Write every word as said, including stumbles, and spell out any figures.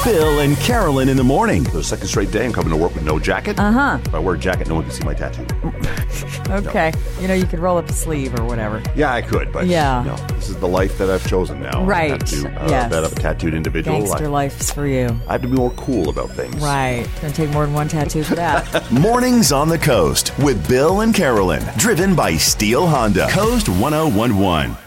Bill and Carolyn in the morning. The second straight day I'm coming to work with no jacket. Uh-huh. If I wear a jacket, no one can see my tattoo. Okay. No. You know, you could roll up the sleeve or whatever. Yeah, I could, but yeah. no, this is the life that I've chosen now. Right. I have to, uh, yes. That I'm a tattooed individual. Gangster I, life's for you. I have to be more cool about things. Right. It's going to take more than one tattoo for that. Mornings on the Coast with Bill and Carolyn. Driven by Steel Honda. Coast one oh one one.